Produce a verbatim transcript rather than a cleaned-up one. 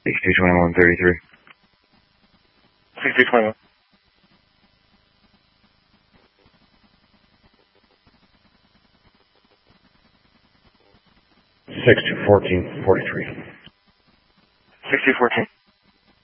sixty-two twenty-one thirty-three. sixty-two twenty-one. six two fourteen forty-three. sixty fourteen.